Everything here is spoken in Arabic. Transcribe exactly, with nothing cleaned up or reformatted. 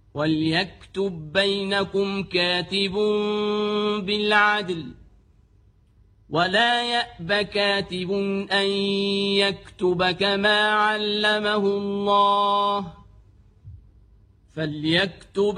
وليكتب بينكم كاتب بالعدل ولا يأب كاتب أن يكتب كما علمه الله فليكتب